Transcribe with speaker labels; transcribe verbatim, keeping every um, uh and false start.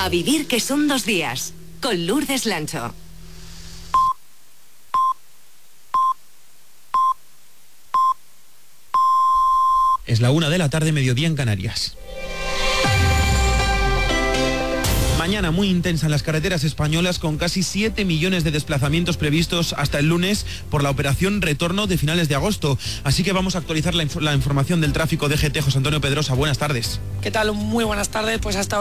Speaker 1: A vivir que son dos días, con Lourdes Lancho.
Speaker 2: Es la una de la tarde, mediodía en Canarias. Mañana muy intensa en las carreteras españolas, con casi siete millones de desplazamientos previstos hasta el lunes por la operación retorno de finales de agosto. Así que vamos a actualizar la, inf- la información del tráfico de G T. José Antonio Pedrosa, buenas tardes.
Speaker 3: ¿Qué tal? Muy buenas tardes. Pues hasta